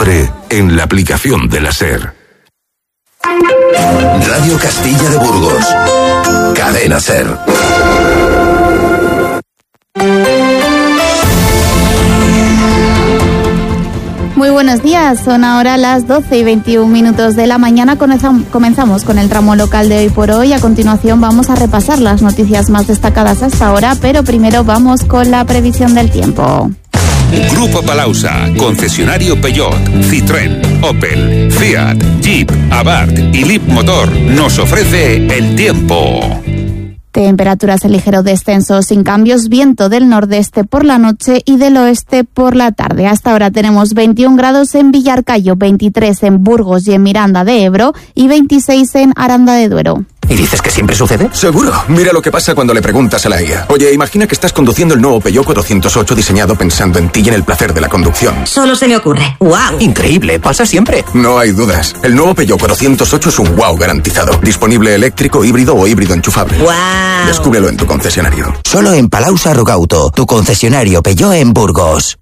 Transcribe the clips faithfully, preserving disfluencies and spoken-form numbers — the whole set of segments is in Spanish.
siempre en la aplicación de la SER. Radio Castilla de Burgos. Cadena SER. Muy buenos días, son ahora las doce y veintiún minutos de la mañana. Comenzamos con el tramo local de hoy por hoy. A continuación vamos a repasar las noticias más destacadas hasta ahora, pero primero vamos con la previsión del tiempo. Grupo Palausa, concesionario Peugeot, Citroën, Opel, Fiat, Jeep, Abarth y Leapmotor nos ofrece el tiempo. Temperaturas en ligero descenso, sin cambios, viento del nordeste por la noche y del oeste por la tarde. Hasta ahora tenemos veintiún grados en Villarcayo, veintitrés en Burgos y en Miranda de Ebro y veintiséis en Aranda de Duero. ¿Y dices que siempre sucede? Seguro. Mira lo que pasa cuando le preguntas a la I A. Oye, imagina que estás conduciendo el nuevo Peugeot cuatrocientos ocho diseñado pensando en ti y en el placer de la conducción. Solo se me ocurre. ¡Wow! Increíble, pasa siempre. No hay dudas. El nuevo Peugeot cuatrocientos ocho es un wow garantizado. Disponible eléctrico, híbrido o híbrido enchufable. ¡Wow! Descúbrelo en tu concesionario. Solo en Palausa Rogauto, tu concesionario Peugeot en Burgos.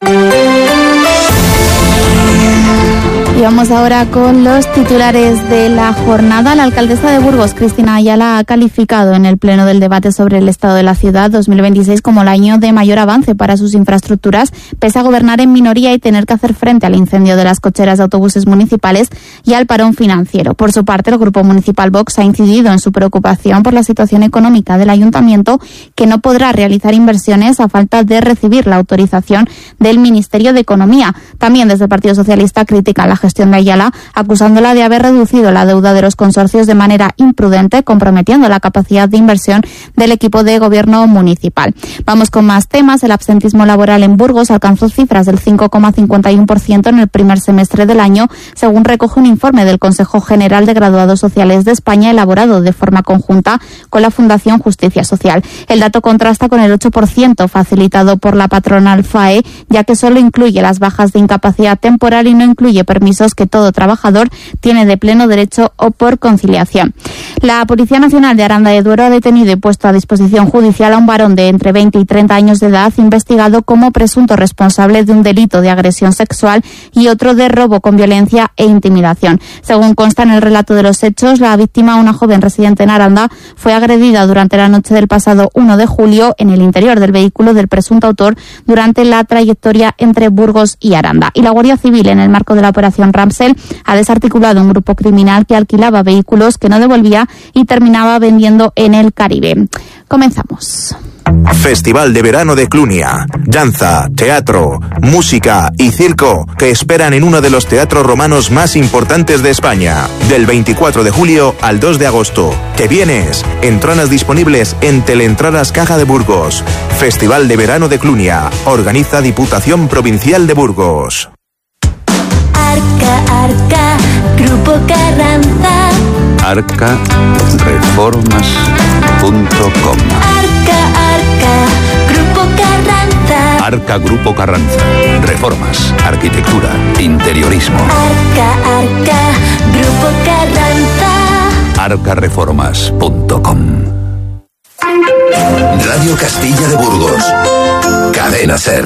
Y vamos ahora con los titulares de la jornada. La alcaldesa de Burgos, Cristina Ayala, ha calificado en el pleno del debate sobre el estado de la ciudad dos mil veintiséis como el año de mayor avance para sus infraestructuras, pese a gobernar en minoría y tener que hacer frente al incendio de las cocheras de autobuses municipales y al parón financiero. Por su parte, el Grupo Municipal Vox ha incidido en su preocupación por la situación económica del ayuntamiento, que no podrá realizar inversiones a falta de recibir la autorización del Ministerio de Economía. También desde el Partido Socialista critican la gestión de Ayala, acusándola de haber reducido la deuda de los consorcios de manera imprudente, comprometiendo la capacidad de inversión del equipo de gobierno municipal. Vamos con más temas. El absentismo laboral en Burgos alcanzó cifras del cinco coma cincuenta y uno por ciento en el primer semestre del año, según recoge un informe del Consejo General de Graduados Sociales de España, elaborado de forma conjunta con la Fundación Justicia Social. El dato contrasta con el ocho por ciento facilitado por la patronal F A E, ya que solo incluye las bajas de incapacidad temporal y no incluye permisos que todo trabajador tiene de pleno derecho o por conciliación. La Policía Nacional de Aranda de Duero ha detenido y puesto a disposición judicial a un varón de entre veinte y treinta años de edad, investigado como presunto responsable de un delito de agresión sexual y otro de robo con violencia e intimidación. Según consta en el relato de los hechos, la víctima, una joven residente en Aranda, fue agredida durante la noche del pasado uno de julio en el interior del vehículo del presunto autor durante la trayectoria entre Burgos y Aranda. Y la Guardia Civil, en el marco de la operación Ramsel, ha desarticulado un grupo criminal que alquilaba vehículos que no devolvía y terminaba vendiendo en el Caribe. Comenzamos. Festival de Verano de Clunia. Danza, teatro, música y circo que esperan en uno de los teatros romanos más importantes de España. Del veinticuatro de julio al dos de agosto. ¿Te vienes? Entradas disponibles en Teleentradas Caja de Burgos. Festival de Verano de Clunia. Organiza Diputación Provincial de Burgos. Arca, Arca, Grupo Carranza. arca reformas punto com. Arca, Arca, Grupo Carranza. Arca Grupo Carranza. Reformas, arquitectura, interiorismo. Arca, Arca, Grupo Carranza. arca reformas punto com. Radio Castilla de Burgos. Cadena SER.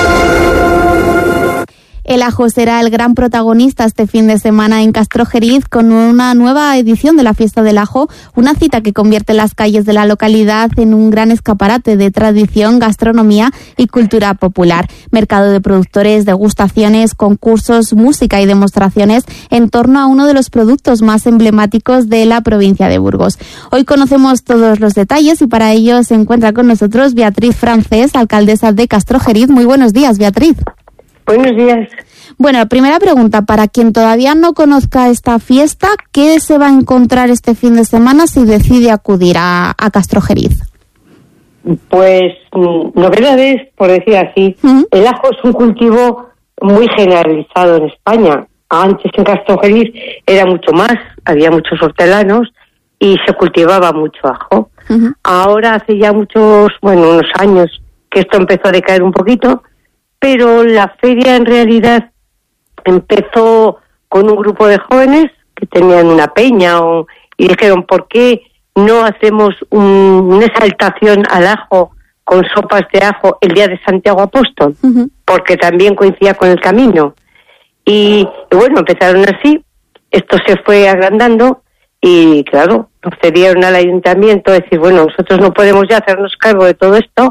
El ajo será el gran protagonista este fin de semana en Castrojeriz, con una nueva edición de la Fiesta del Ajo, una cita que convierte las calles de la localidad en un gran escaparate de tradición, gastronomía y cultura popular. Mercado de productores, degustaciones, concursos, música y demostraciones en torno a uno de los productos más emblemáticos de la provincia de Burgos. Hoy conocemos todos los detalles y para ello se encuentra con nosotros Beatriz Francés, alcaldesa de Castrojeriz. Muy buenos días, Beatriz. Buenos días. Bueno, primera pregunta, para quien todavía no conozca esta fiesta, ¿qué se va a encontrar este fin de semana si decide acudir a, a Castrojeriz? Pues novedades, por decir así. ¿Mm? El ajo es un cultivo muy generalizado en España. Antes en Castrojeriz era mucho más, había muchos hortelanos y se cultivaba mucho ajo. Uh-huh. Ahora hace ya muchos, bueno, unos años que esto empezó a decaer un poquito, pero la feria en realidad empezó con un grupo de jóvenes que tenían una peña o, y dijeron, ¿por qué no hacemos un, una exaltación al ajo con sopas de ajo el día de Santiago Apóstol? Uh-huh. Porque también coincidía con el camino. Y, y bueno, empezaron así, esto se fue agrandando y claro, procedieron al ayuntamiento a decir, bueno, nosotros no podemos ya hacernos cargo de todo esto,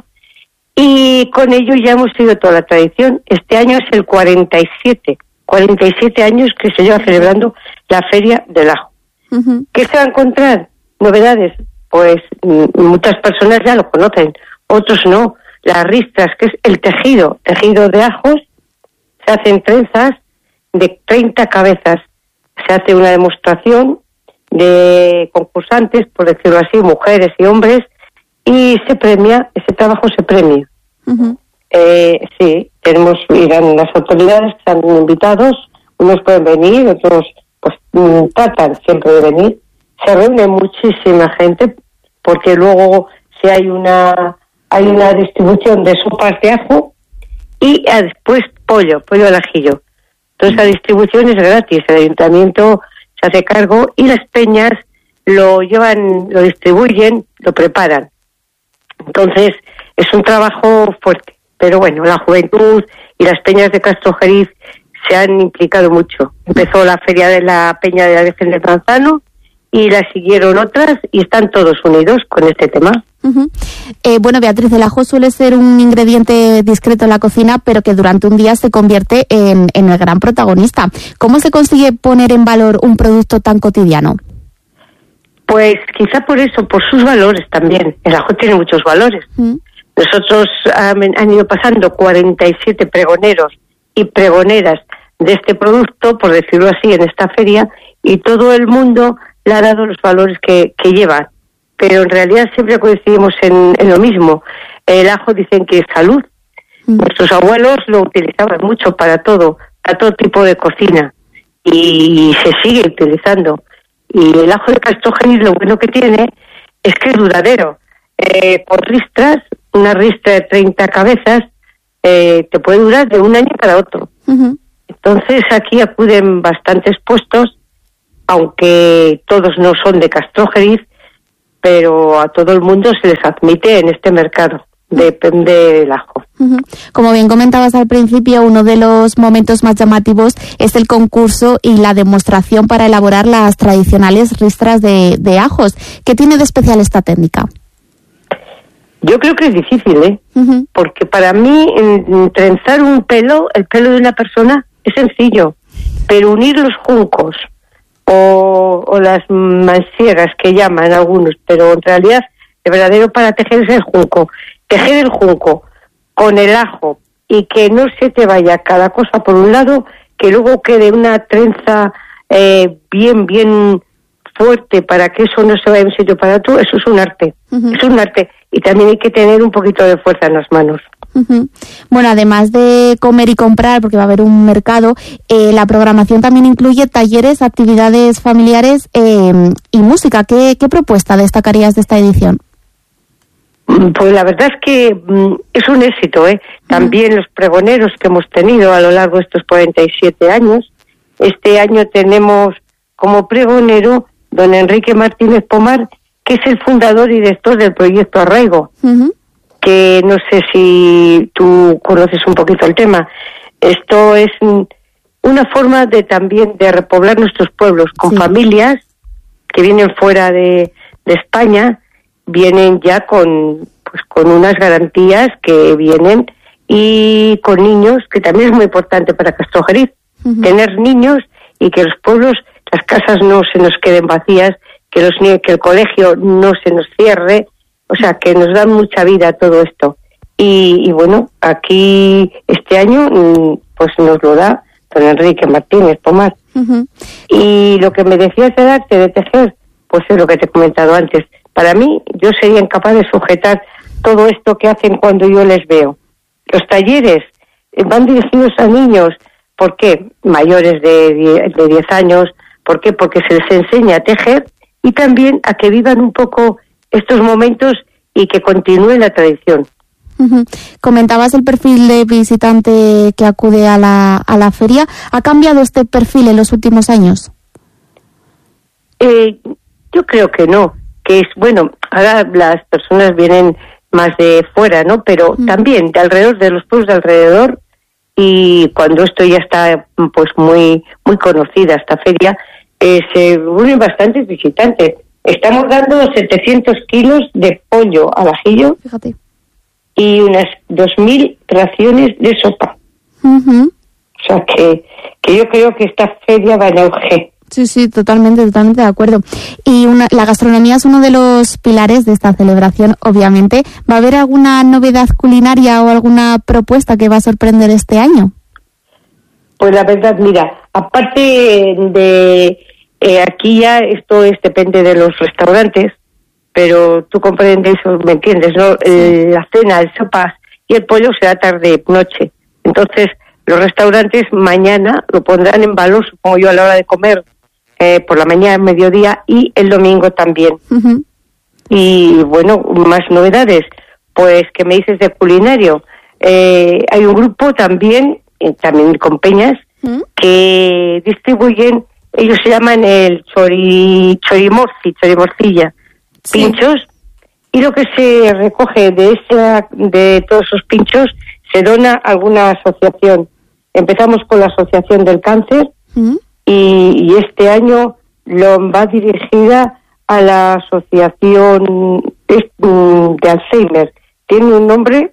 y con ello ya hemos seguido toda la tradición. Este año es el cuarenta y siete, cuarenta y siete años que se lleva celebrando la Feria del Ajo. Uh-huh. ¿Qué se va a encontrar? Novedades. Pues m- muchas personas ya lo conocen, otros no. Las ristras, que es el tejido, tejido de ajos, se hacen trenzas de treinta cabezas. Se hace una demostración de concursantes, por decirlo así, mujeres y hombres, y se premia, ese trabajo se premia. Uh-huh. Eh, sí, tenemos, irán las autoridades, están invitados, unos pueden venir, otros pues mm, tratan siempre de venir. Se reúne muchísima gente, porque luego si hay una hay una distribución de sopas de ajo y ah, después pollo, pollo al ajillo. Entonces la distribución es gratis, el ayuntamiento se hace cargo y las peñas lo llevan, lo distribuyen, lo preparan. Entonces es un trabajo fuerte, pero bueno, la juventud y las peñas de Castrojeriz se han implicado mucho. Empezó la feria de la Peña de la Virgen del Manzano y la siguieron otras y están todos unidos con este tema. Uh-huh. Eh, bueno, Beatriz, el ajo suele ser un ingrediente discreto en la cocina, pero que durante un día se convierte en, en el gran protagonista. ¿Cómo se consigue poner en valor un producto tan cotidiano? Pues quizá por eso, por sus valores también. El ajo tiene muchos valores. Uh-huh. Nosotros han, han ido pasando cuarenta y siete pregoneros y pregoneras de este producto, por decirlo así, en esta feria, y todo el mundo le ha dado los valores que, que lleva. Pero en realidad siempre coincidimos en, en lo mismo. El ajo dicen que es salud. Mm. Nuestros abuelos lo utilizaban mucho para todo, para todo tipo de cocina. Y se sigue utilizando. Y el ajo de Castrojeriz lo bueno que tiene es que es duradero. Eh, por ristras, una ristra de treinta cabezas, eh, te puede durar de un año para otro. Uh-huh. Entonces aquí acuden bastantes puestos, aunque todos no son de Castrojeriz, pero a todo el mundo se les admite en este mercado, depende del ajo. Uh-huh. Como bien comentabas al principio, uno de los momentos más llamativos es el concurso y la demostración para elaborar las tradicionales ristras de, de ajos. ¿Qué tiene de especial esta técnica? Yo creo que es difícil, ¿eh? Uh-huh. Porque para mí en, en trenzar un pelo, el pelo de una persona, es sencillo, pero unir los juncos o, o las mansiegas que llaman algunos, pero en realidad el verdadero para tejer es el junco. Tejer el junco con el ajo y que no se te vaya cada cosa por un lado, que luego quede una trenza eh, bien, bien fuerte para que eso no se vaya de un sitio para otro, eso es un arte. Uh-huh. Es un arte. Y también hay que tener un poquito de fuerza en las manos. Uh-huh. Bueno, además de comer y comprar, porque va a haber un mercado, eh, la programación también incluye talleres, actividades familiares eh, y música. ¿Qué, ¿Qué propuesta destacarías de esta edición? Pues la verdad es que mm, es un éxito, ¿eh? También uh-huh. los pregoneros que hemos tenido a lo largo de estos cuarenta y siete años. Este año tenemos como pregonero don Enrique Martínez Pomar, que es el fundador y director del proyecto Arraigo. Uh-huh. Que no sé si tú conoces un poquito el tema. Esto es una forma de también de repoblar nuestros pueblos con sí. familias que vienen fuera de, de España, vienen ya con pues con unas garantías que vienen y con niños, que también es muy importante para Castrojeriz, uh-huh. tener niños y que los pueblos, las casas no se nos queden vacías, que los que el colegio no se nos cierre. O sea, que nos dan mucha vida todo esto. Y, y bueno, aquí este año pues nos lo da don Enrique Martínez Pomar. Uh-huh. Y lo que me decías del arte de tejer, pues es lo que te he comentado antes. Para mí, yo sería incapaz de sujetar todo esto que hacen cuando yo les veo. Los talleres van dirigidos a niños. ¿Por qué? Mayores de diez años. ¿Por qué? Porque se les enseña a tejer y también a que vivan un poco estos momentos y que continúe la tradición. Uh-huh. Comentabas el perfil de visitante que acude a la, a la feria. ¿Ha cambiado este perfil en los últimos años? Eh, yo creo que no, que es, bueno, ahora las personas vienen más de fuera, ¿no? Pero uh-huh. también de alrededor, de los pueblos de alrededor, y cuando esto ya está pues muy muy conocida, esta feria, eh, se reúnen bastantes visitantes. Estamos dando setecientos kilos de pollo al ajillo. Fíjate. Y unas dos mil raciones de sopa. Uh-huh. O sea que, que yo creo que esta feria va en auge. Sí, sí, totalmente, totalmente de acuerdo. Y una, la gastronomía es uno de los pilares de esta celebración, obviamente. ¿Va a haber alguna novedad culinaria o alguna propuesta que va a sorprender este año? Pues la verdad, mira, aparte de... Eh, aquí ya esto es depende de los restaurantes, pero tú comprendes, ¿me entiendes? ¿No? El, la cena, el sopas y el pollo será tarde, noche. Entonces, los restaurantes mañana lo pondrán en valor, supongo yo, a la hora de comer, eh, por la mañana, mediodía y el domingo también. Uh-huh. Y bueno, más novedades, pues que me dices de culinario. Eh, hay un grupo también, eh, también con peñas, uh-huh, que distribuyen. Ellos se llaman el chori, chorimorci, chorimorcilla, sí, pinchos, y lo que se recoge de esa, de todos esos pinchos se dona a alguna asociación. Empezamos con la Asociación del Cáncer, uh-huh, y, y este año lo va dirigida a la Asociación de Alzheimer. Tiene un nombre,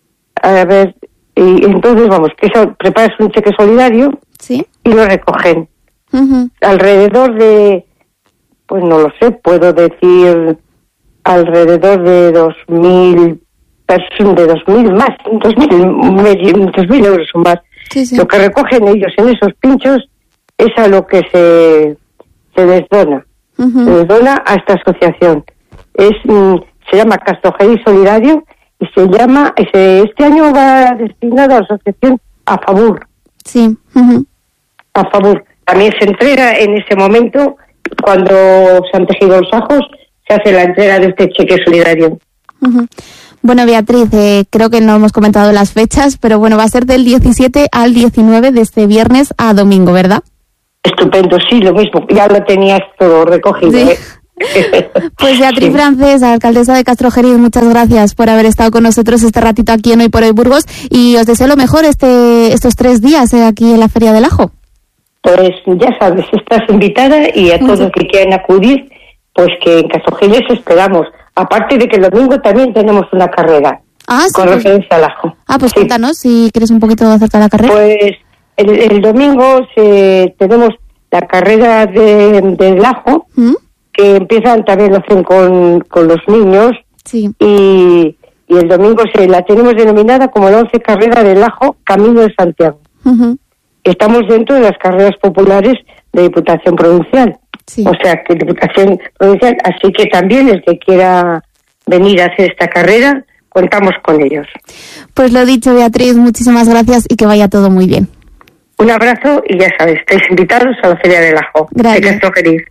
a ver, y entonces vamos, que eso, preparas un cheque solidario, sí, y lo recogen. Uh-huh. Alrededor de, pues no lo sé, puedo decir alrededor de dos mil personas, de dos mil más, dos mil, dos mil euros o más. Sí, sí. Lo que recogen ellos en esos pinchos es a lo que se, se les dona. Uh-huh. Se les dona a esta asociación. Es, mm, se llama Castrojeriz Solidario y se llama, ese, este año va destinado a la asociación A Favor. Sí. Uh-huh. A Favor. También se entrega en ese momento, cuando se han tejido los ajos, se hace la entrega de este cheque solidario. Uh-huh. Bueno, Beatriz, eh, creo que no hemos comentado las fechas, pero bueno, va a ser del diecisiete al diecinueve de este viernes a domingo, ¿verdad? Estupendo, sí, lo mismo. Ya lo tenías todo recogido. Sí. ¿eh? Pues Beatriz, sí, Francés, alcaldesa de Castrojeriz, muchas gracias por haber estado con nosotros este ratito aquí en Hoy por Hoy Burgos y os deseo lo mejor este estos tres días eh, aquí en la Feria del Ajo. Pues ya sabes, estás invitada y a todos los que quieran acudir, pues que en Castrojeriz esperamos. Aparte de que el domingo también tenemos una carrera, ah, sí, con pues, referencia al ajo. Ah, pues sí, cuéntanos si quieres un poquito acerca de la carrera. Pues el, el domingo se, tenemos la carrera de, del ajo, ¿Mm? que empiezan, también lo hacen con, con los niños, sí, y, y el domingo se la tenemos denominada como la once carrera del ajo Camino de Santiago. Uh-huh. Estamos dentro de las carreras populares de Diputación Provincial. Sí. O sea, que Diputación Provincial, así que también el que quiera venir a hacer esta carrera, contamos con ellos. Pues lo dicho, Beatriz, muchísimas gracias y que vaya todo muy bien. Un abrazo y ya sabes, estáis invitados a la Feria del Ajo. Gracias. De Castrojeriz.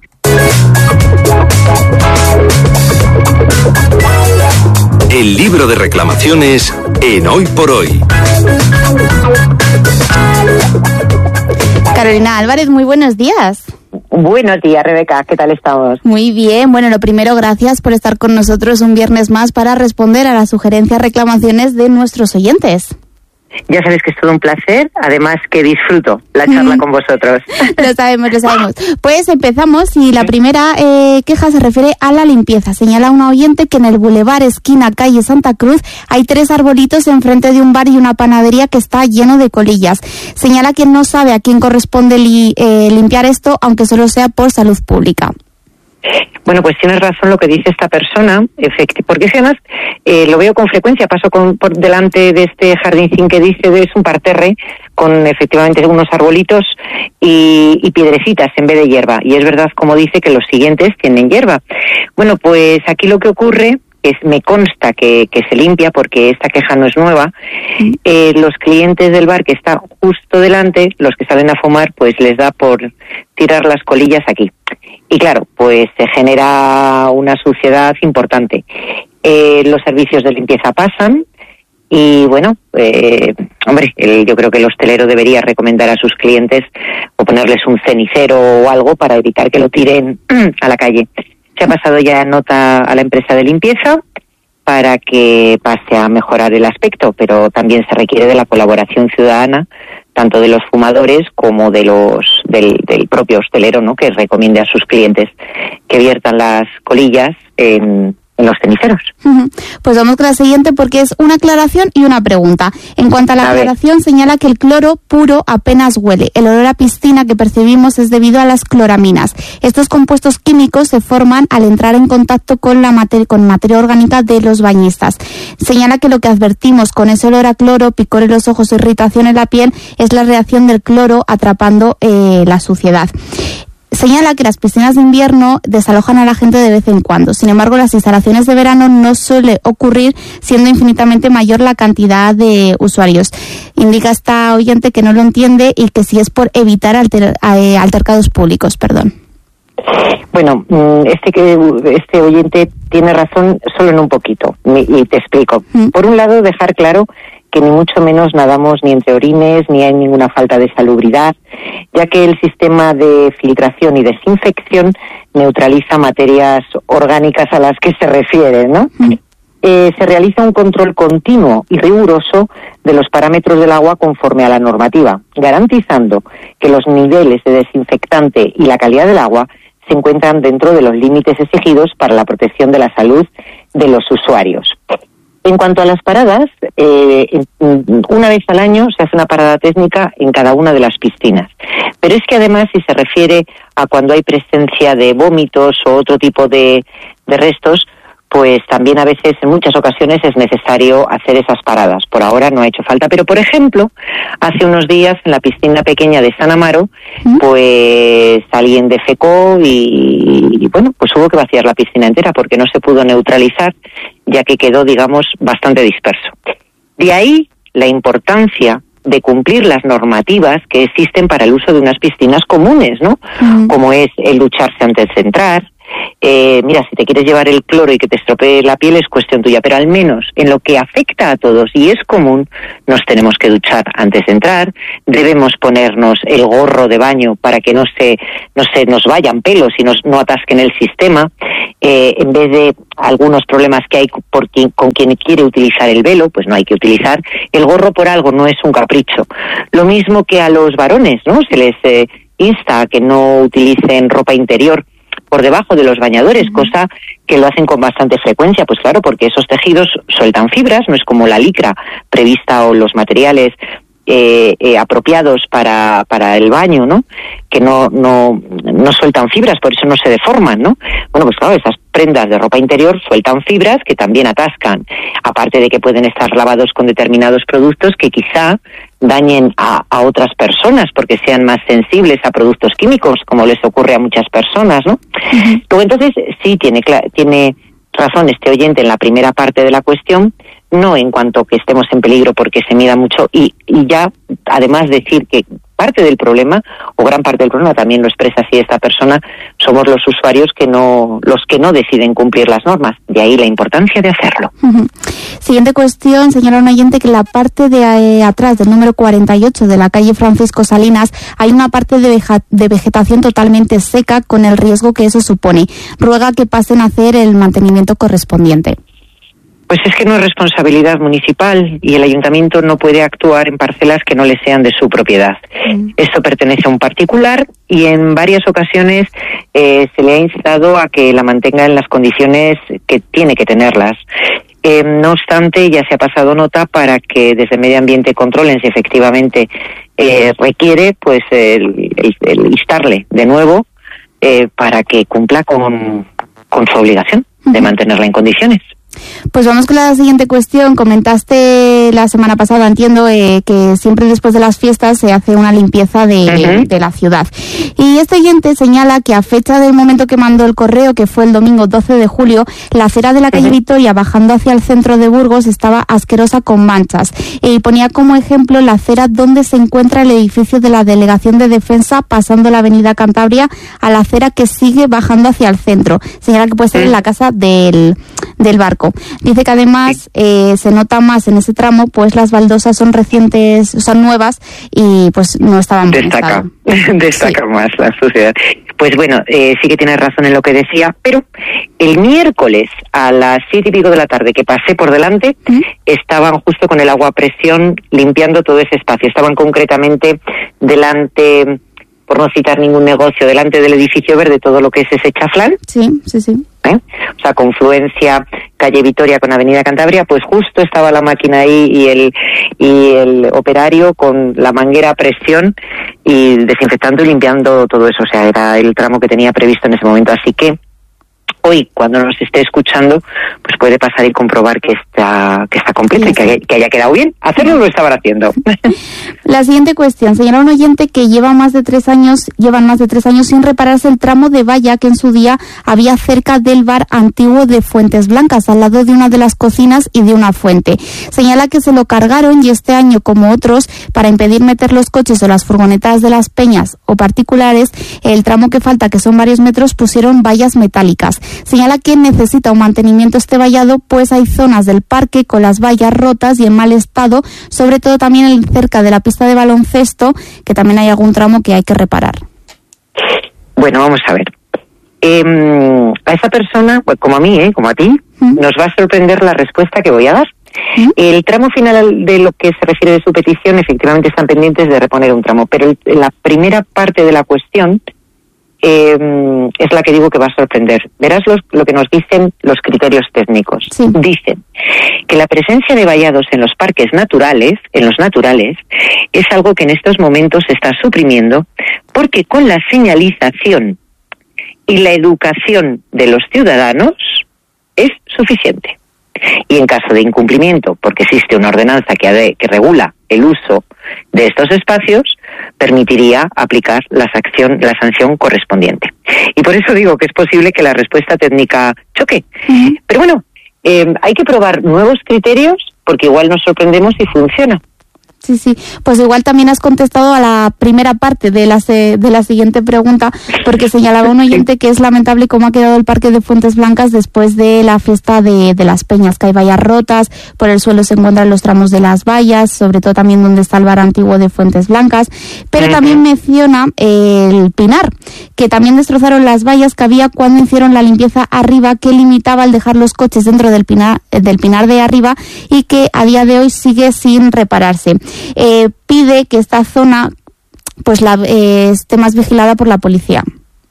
El libro de reclamaciones en Hoy por Hoy. Carolina Álvarez, muy buenos días. Buenos días, Rebeca. ¿Qué tal estamos? Muy bien. Bueno, lo primero, gracias por estar con nosotros un viernes más para responder a las sugerencias, reclamaciones de nuestros oyentes. Ya sabes que es todo un placer, además que disfruto la charla mm. con vosotros. Lo sabemos, lo sabemos. Pues empezamos y la primera eh, queja se refiere a la limpieza. Señala una oyente que en el Boulevard esquina calle Santa Cruz hay tres arbolitos enfrente de un bar y una panadería que está lleno de colillas. Señala que no sabe a quién corresponde li, eh, limpiar esto, aunque solo sea por salud pública. Bueno, pues tienes razón lo que dice esta persona, efectivamente, porque si además eh, lo veo con frecuencia, paso con, por delante de este jardincín que dice, es un parterre con efectivamente unos arbolitos y, y piedrecitas en vez de hierba, y es verdad, como dice, que los siguientes tienen hierba. Bueno, pues aquí lo que ocurre es, me consta que, que se limpia, porque esta queja no es nueva, eh, los clientes del bar que está justo delante, los que salen a fumar, pues les da por tirar las colillas aquí. Y claro, pues se genera una suciedad importante. Eh, los servicios de limpieza pasan y bueno, eh, hombre, el, yo creo que el hostelero debería recomendar a sus clientes o ponerles un cenicero o algo para evitar que lo tiren a la calle. Se ha pasado ya nota a la empresa de limpieza para que pase a mejorar el aspecto, pero también se requiere de la colaboración ciudadana, tanto de los fumadores como de los del, del propio hostelero, ¿no?, que recomiende a sus clientes que viertan las colillas en, en los ceniceros. Uh-huh. Pues vamos con la siguiente, porque es una aclaración y una pregunta. En cuanto a la a aclaración, ver. señala que el cloro puro apenas huele. El olor a piscina que percibimos es debido a las cloraminas. Estos compuestos químicos se forman al entrar en contacto con la materia, con materia orgánica de los bañistas. Señala que lo que advertimos con ese olor a cloro, picor en los ojos, irritación en la piel, es la reacción del cloro atrapando eh, la suciedad. Señala que las piscinas de invierno desalojan a la gente de vez en cuando. Sin embargo, las instalaciones de verano no suele ocurrir, siendo infinitamente mayor la cantidad de usuarios. Indica esta oyente que no lo entiende y que si es por evitar alter, eh, altercados públicos. Perdón. Bueno, este que este oyente tiene razón solo en un poquito, y te explico. Mm. Por un lado, dejar claro que ni mucho menos nadamos ni entre orines, ni hay ninguna falta de salubridad, ya que el sistema de filtración y desinfección neutraliza materias orgánicas a las que se refiere, ¿no? Mm. Eh, se realiza un control continuo y riguroso de los parámetros del agua conforme a la normativa, garantizando que los niveles de desinfectante y la calidad del agua se encuentran dentro de los límites exigidos para la protección de la salud de los usuarios. En cuanto a las paradas, eh, una vez al año se hace una parada técnica en cada una de las piscinas. Pero es que además, si se refiere a cuando hay presencia de vómitos o otro tipo de, de restos, pues también a veces, en muchas ocasiones, es necesario hacer esas paradas. Por ahora no ha hecho falta. Pero, por ejemplo, hace unos días en la piscina pequeña de San Amaro, ¿Mm? pues alguien defecó y, y, bueno, pues hubo que vaciar la piscina entera porque no se pudo neutralizar, ya que quedó, digamos, bastante disperso. De ahí la importancia de cumplir las normativas que existen para el uso de unas piscinas comunes, ¿no? Mm. Como es el ducharse antes de entrar. Eh, mira, si te quieres llevar el cloro y que te estropee la piel es cuestión tuya, pero al menos en lo que afecta a todos y es común, nos tenemos que duchar antes de entrar, debemos ponernos el gorro de baño para que no se, no se nos vayan pelos y nos, no atasquen el sistema, eh, en vez de algunos problemas que hay por quien, con quien quiere utilizar el velo, pues no hay que utilizar el gorro por algo, no es un capricho. Lo mismo que a los varones, ¿no? Se les eh, insta a que no utilicen ropa interior por debajo de los bañadores, uh-huh. cosa que lo hacen con bastante frecuencia, pues claro, porque esos tejidos sueltan fibras, no es como la licra prevista o los materiales eh, eh, apropiados para para el baño, ¿no? Que no no no sueltan fibras, por eso no se deforman, ¿no? Bueno, pues claro, esas prendas de ropa interior sueltan fibras que también atascan, aparte de que pueden estar lavados con determinados productos que quizá dañen a, a otras personas porque sean más sensibles a productos químicos, como les ocurre a muchas personas, ¿no? Uh-huh. Luego, entonces, sí, tiene, tiene razón este oyente en la primera parte de la cuestión, no en cuanto que estemos en peligro porque se mida mucho, y, y ya, además, decir que parte del problema, o gran parte del problema, también lo expresa así esta persona, somos los usuarios que no, los que no deciden cumplir las normas. De ahí la importancia de hacerlo. Uh-huh. Siguiente cuestión, señora un oyente, que en la parte de eh, atrás del número cuarenta y ocho de la calle Francisco Salinas hay una parte de, veja- de vegetación totalmente seca con el riesgo que eso supone. Ruega que pasen a hacer el mantenimiento correspondiente. Pues es que no es responsabilidad municipal y el ayuntamiento no puede actuar en parcelas que no le sean de su propiedad. Mm. Esto pertenece a un particular y en varias ocasiones eh, se le ha instado a que la mantenga en las condiciones que tiene que tenerlas. Eh, no obstante, ya se ha pasado nota para que desde Medio Ambiente controlen si efectivamente eh, requiere pues el, el, el instarle de nuevo eh, para que cumpla con, con su obligación uh-huh. de mantenerla en condiciones. Pues vamos con la siguiente cuestión. Comentaste la semana pasada, entiendo, eh, que siempre después de las fiestas se hace una limpieza de, uh-huh. de la ciudad. Y este oyente señala que a fecha del momento que mandó el correo, que fue el domingo doce de julio, la acera de la calle uh-huh. Vitoria, bajando hacia el centro de Burgos, estaba asquerosa con manchas. Y ponía como ejemplo la acera donde se encuentra el edificio de la Delegación de Defensa, pasando la avenida Cantabria a la acera que sigue bajando hacia el centro. Señala que puede ser en la casa del, del barco. seco. Dice que además eh, se nota más en ese tramo, pues las baldosas son recientes, son nuevas y pues no estaban bien. Destaca, destaca sí. más la suciedad. Pues bueno, eh, sí que tienes razón en lo que decía, pero el miércoles a las siete y pico de la tarde que pasé por delante, ¿Mm? estaban justo con el agua a presión limpiando todo ese espacio. Estaban concretamente delante, por no citar ningún negocio, delante del edificio verde, todo lo que es ese chaflán. Sí, sí, sí. ¿Eh? O sea, confluencia calle Vitoria con avenida Cantabria, pues justo estaba la máquina ahí y el y el operario con la manguera a presión y desinfectando y limpiando todo eso. O sea, era el tramo que tenía previsto en ese momento. Así que hoy, cuando nos esté escuchando, pues puede pasar y comprobar que está que está completo sí, y que haya, que haya quedado bien. Hacerlo lo estaban haciendo. La siguiente cuestión. Señala un oyente que lleva más de tres años, llevan más de tres años sin repararse el tramo de valla que en su día había cerca del bar antiguo de Fuentes Blancas, al lado de una de las cocinas y de una fuente. Señala que se lo cargaron y este año, como otros, para impedir meter los coches o las furgonetas de las peñas o particulares, el tramo que falta, que son varios metros, pusieron vallas metálicas. Señala que necesita un mantenimiento este vallado, pues hay zonas del parque con las vallas rotas y en mal estado, sobre todo también cerca de la pista de baloncesto, que también hay algún tramo que hay que reparar. Bueno, vamos a ver. Eh, a esa persona, pues como a mí, ¿eh? como a ti, ¿Mm? nos va a sorprender la respuesta que voy a dar. ¿Mm? El tramo final de lo que se refiere de su petición, efectivamente están pendientes de reponer un tramo, pero el, la primera parte de la cuestión Eh, es la que digo que va a sorprender. Verás los, lo que nos dicen los criterios técnicos. Sí. Dicen que la presencia de vallados en los parques naturales, en los naturales, es algo que en estos momentos se está suprimiendo porque con la señalización y la educación de los ciudadanos es suficiente. Y en caso de incumplimiento, porque existe una ordenanza que, ade, que regula el uso de estos espacios, permitiría aplicar la sanción, la sanción correspondiente. Y por eso digo que es posible que la respuesta técnica choque. Uh-huh. Pero bueno, eh, hay que probar nuevos criterios porque igual nos sorprendemos si funciona. Sí, sí. Pues igual también has contestado a la primera parte de la de la siguiente pregunta, porque señalaba un oyente que es lamentable cómo ha quedado el parque de Fuentes Blancas después de la fiesta de, de las peñas, que hay vallas rotas, por el suelo se encuentran los tramos de las vallas, sobre todo también donde está el bar antiguo de Fuentes Blancas, pero uh-huh. también menciona el Pinar, que también destrozaron las vallas que había cuando hicieron la limpieza arriba, que limitaba el dejar los coches dentro del Pinar, del Pinar de arriba, y que a día de hoy sigue sin repararse. Eh, pide que esta zona pues la, eh, esté más vigilada por la policía.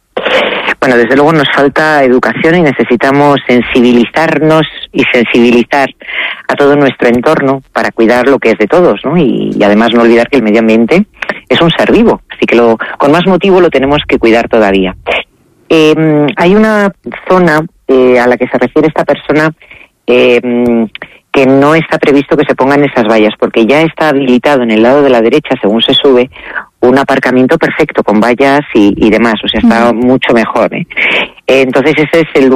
Bueno, desde luego nos falta educación y necesitamos sensibilizarnos y sensibilizar a todo nuestro entorno para cuidar lo que es de todos, ¿no? Y, y además no olvidar que el medio ambiente es un ser vivo, así que lo, con más motivo lo tenemos que cuidar todavía. Eh, hay una zona eh, a la que se refiere esta persona eh, que no está previsto que se pongan esas vallas, porque ya está habilitado en el lado de la derecha, según se sube, un aparcamiento perfecto con vallas y, y demás, o sea, está uh-huh. mucho mejor, ¿eh? Entonces ese es el